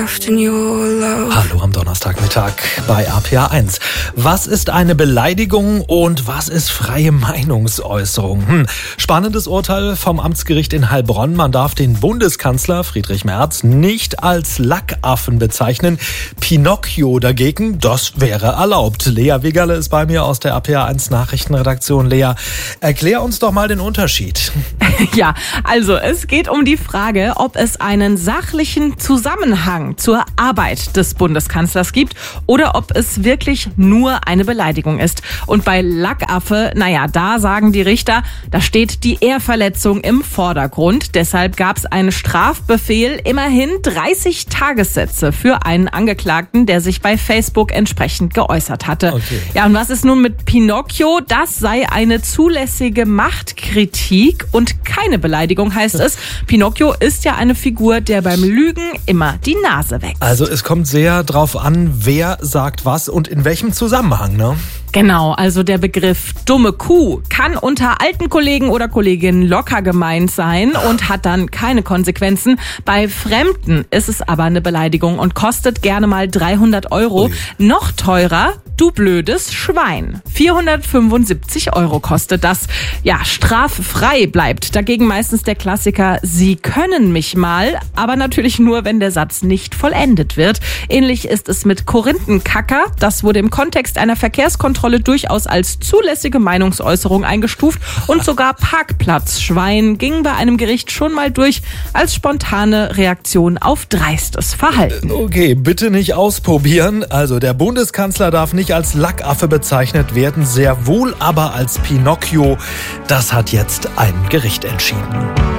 Hallo am Donnerstagmittag bei RPA 1. Was ist eine Beleidigung und was ist freie Meinungsäußerung? Spannendes Urteil vom Amtsgericht in Heilbronn. Man darf den Bundeskanzler Friedrich Merz nicht als Lackaffen bezeichnen. Pinocchio dagegen, das wäre erlaubt. Lea Wigerle ist bei mir aus der RPA 1 Nachrichtenredaktion. Lea, erklär uns doch mal den Unterschied. Ja, also es geht um die Frage, ob es einen sachlichen Zusammenhang zur Arbeit des Bundeskanzlers gibt oder ob es wirklich nur eine Beleidigung ist. Und bei Lackaffe, da sagen die Richter, da steht die Ehrverletzung im Vordergrund. Deshalb gab es einen Strafbefehl, immerhin 30 Tagessätze für einen Angeklagten, der sich bei Facebook entsprechend geäußert hatte. Okay. Ja, und was ist nun mit Pinocchio? Das sei eine zulässige Machtkritik und keine Beleidigung, heißt es. Pinocchio ist ja eine Figur, der beim Lügen immer die Nase wächst. Also es kommt sehr drauf an, wer sagt was und in welchem Zusammenhang, ne? Genau, also der Begriff dumme Kuh kann unter alten Kollegen oder Kolleginnen locker gemeint sein und hat dann keine Konsequenzen. Bei Fremden ist es aber eine Beleidigung und kostet gerne mal 300 Euro. Ui. Noch teurer, du blödes Schwein. 475 Euro kostet das. Ja, straffrei bleibt dagegen meistens der Klassiker, Sie können mich mal, aber natürlich nur, wenn der Satz nicht vollendet wird. Ähnlich ist es mit Korinthenkacker. Das wurde im Kontext einer Verkehrskontrolle durchaus als zulässige Meinungsäußerung eingestuft und sogar Parkplatzschwein ging bei einem Gericht schon mal durch als spontane Reaktion auf dreistes Verhalten. Okay, bitte nicht ausprobieren. Also der Bundeskanzler darf nicht als Lackaffe bezeichnet werden, sehr wohl aber als Pinocchio. Das hat jetzt ein Gericht entschieden.